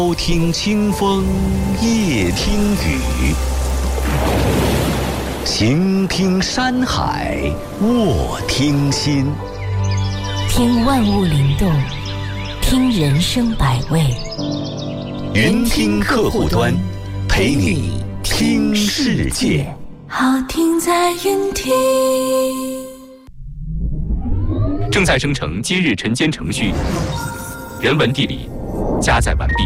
朝听清风，夜听雨，行听山海，卧听心。 听万物灵动，听人生百味。 云听客户端，陪你听世界。 好听在云听。 正在生成今日晨间程序，人文地理加载完毕。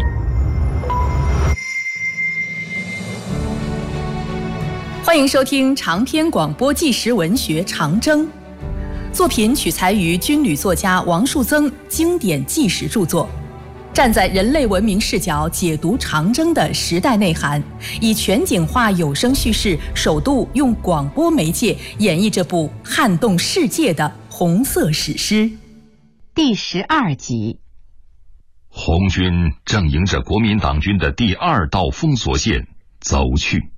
欢迎收听长篇广播纪实文学《长征》，作品取材于军旅作家王树增经典纪实著作，站在人类文明视角解读长征的时代内涵，以全景化有声叙事，首度用广播媒介演绎这部撼动世界的红色史诗。 第12集， 红军正迎着国民党军的第2道封锁线走去。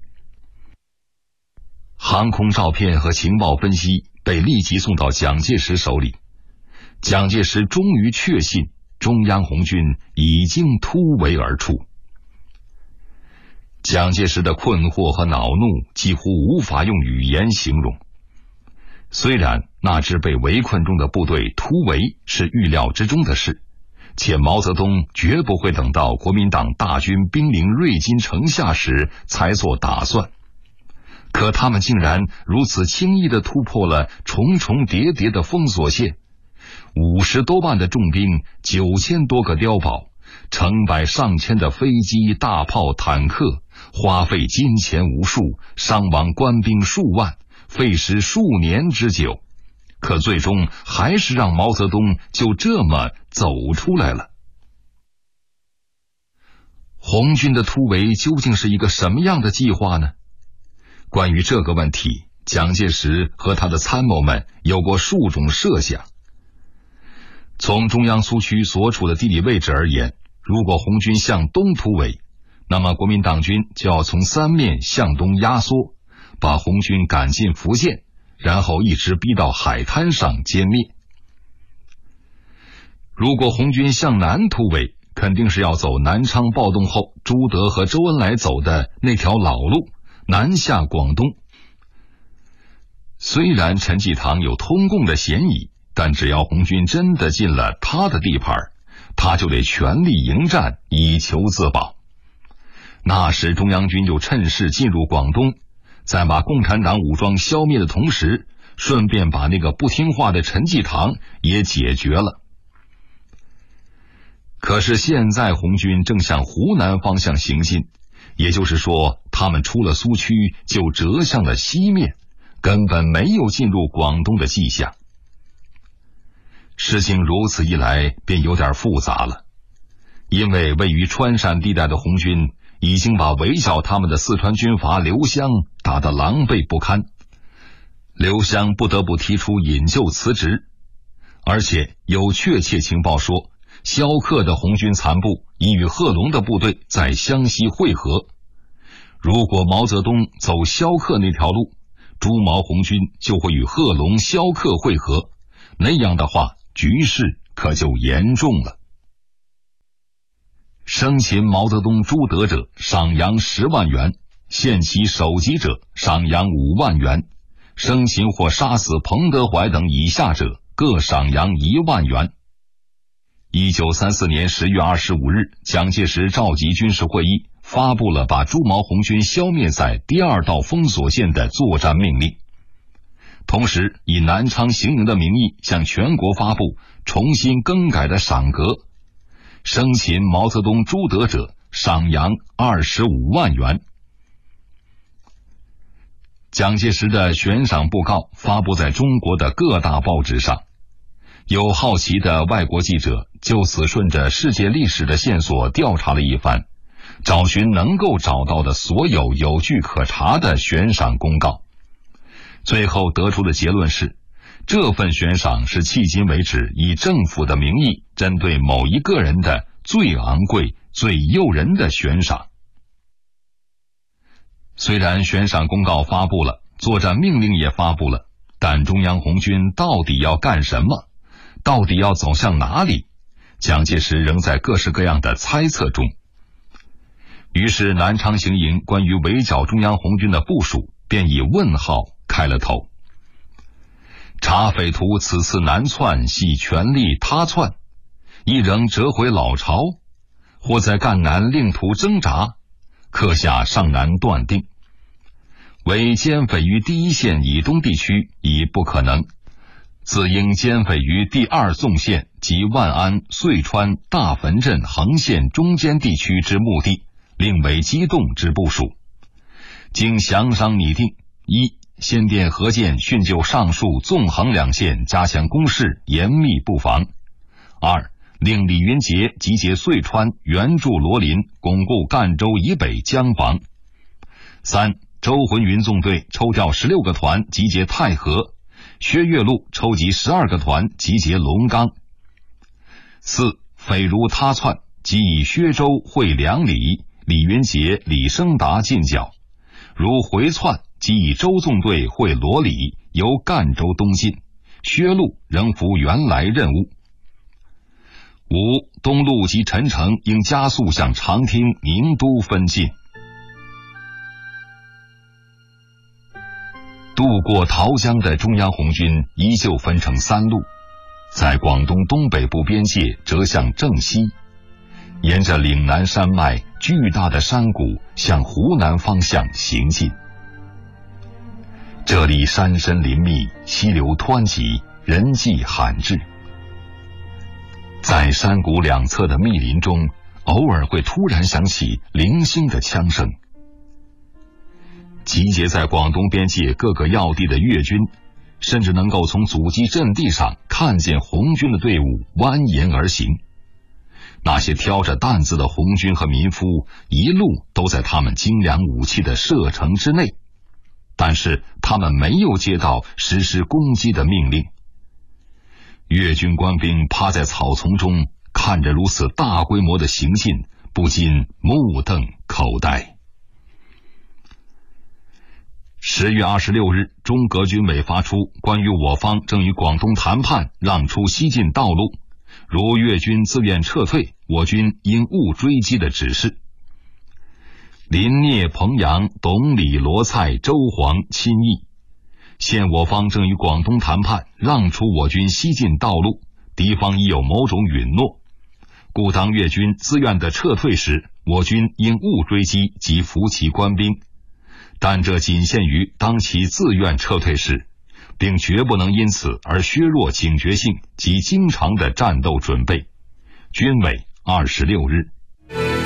航空照片和情报分析被立即送到蒋介石手里，蒋介石终于确信中央红军已经突围而出。蒋介石的困惑和恼怒几乎无法用语言形容。虽然那支被围困中的部队突围是预料之中的事，且毛泽东绝不会等到国民党大军兵临瑞金城下时才做打算，可他们竟然如此轻易地突破了重重叠叠的封锁线，50多万的重兵，9000多个碉堡，成百上千的飞机、大炮、坦克，花费金钱无数，伤亡官兵数万，费时数年之久，可最终还是让毛泽东就这么走出来了。红军的突围究竟是一个什么样的计划呢？关于这个问题，蒋介石和他的参谋们有过数种设想。从中央苏区所处的地理位置而言，如果红军向东突围，那么国民党军就要从3面向东压缩，把红军赶进福建，然后一直逼到海滩上歼灭。如果红军向南突围，肯定是要走南昌暴动后朱德和周恩来走的那条老路，南下广东。虽然陈济棠有通共的嫌疑，但只要红军真的进了他的地盘，他就得全力迎战，以求自保。那时中央军就趁势进入广东，在把共产党武装消灭的同时，顺便把那个不听话的陈济棠也解决了。可是现在红军正向湖南方向行进，也就是说他们出了苏区就折向了西面，根本没有进入广东的迹象。事情如此一来便有点复杂了，因为位于川陕地带的红军已经把围剿他们的四川军阀刘湘打得狼狈不堪，刘湘不得不提出引咎辞职，而且有确切情报说萧克的红军残部已与贺龙的部队在湘西会合。如果毛泽东走萧克那条路，朱毛红军就会与贺龙、萧克会合，那样的话局势可就严重了。生擒毛泽东、朱德者赏洋10万元，限其首级者赏洋5万元，生擒或杀死彭德怀等以下者各赏洋1万元。1934年10月25日，蒋介石召集军事会议，发布了把朱毛红军消灭在第2道封锁线的作战命令，同时以南昌行营的名义向全国发布重新更改的赏格，生擒毛泽东、朱德者赏洋25万元。蒋介石的悬赏布告发布在中国的各大报纸上，有好奇的外国记者就此顺着世界历史的线索调查了一番，找寻能够找到的所有有据可查的悬赏公告，最后得出的结论是，这份悬赏是迄今为止以政府的名义针对某一个人的最昂贵、最诱人的悬赏。虽然悬赏公告发布了，作战命令也发布了，但中央红军到底要干什么？到底要走向哪里？蒋介石仍在各式各样的猜测中。 于是南昌行营关于围剿中央红军的部署便以问号开了头。察匪徒此次南窜，系全力他窜，亦仍折回老巢，或在赣南另图挣扎，刻下尚难断定。为歼匪于第一线以东地区已不可能，自应歼匪于第二纵线及万安、遂川、大汾镇横线中间地区之目的，另为机动之部署。经详商拟定：一、先电河建训就上述纵横两线加强攻势，严密布防；二、令李云杰集结遂川，援助罗林，巩固赣州以北江防；三、周浑云纵队抽调16个团集结太和，薛岳路抽集12个团集结龙冈；四、匪如他窜，即以薛州会两里，李云杰、李升达进剿；如回窜，即以周纵队会罗里，由赣州东进，薛路仍服原来任务。五、东路及陈诚应加速向长汀、宁都分进。渡过桃江的中央红军依旧分成3路，在广东东北部边界折向正西，沿着岭南山脉巨大的山谷向湖南方向行进。这里山深林密，溪流湍急，人迹罕至。在山谷两侧的密林中，偶尔会突然响起零星的枪声。集结在广东边界各个要地的粤军，甚至能够从阻击阵地上看见红军的队伍蜿蜒而行。那些挑着担子的红军和民夫一路都在他们精良武器的射程之内，但是他们没有接到实施攻击的命令。粤军官兵趴在草丛中，看着如此大规模的行进，不禁目瞪口呆。10月26日，中革军委发出关于我方正与广东谈判让出西进道路，如粤军自愿撤退，我军应勿追击的指示。林聂、彭阳、董李、罗蔡、周黄亲议，现我方正与广东谈判让出我军西进道路，敌方已有某种允诺，故当粤军自愿的撤退时，我军应勿追击及扶其官兵，但这仅限于当其自愿撤退时，并绝不能因此而削弱警觉性及经常的战斗准备。军委26日。